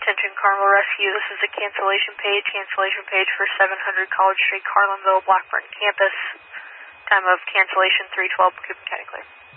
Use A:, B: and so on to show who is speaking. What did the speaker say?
A: Attention Carmel Rescue, this is a cancellation page for 700 College Street, Carlinville, Blackburn campus. Time of cancellation 3:12, Coopin County clear.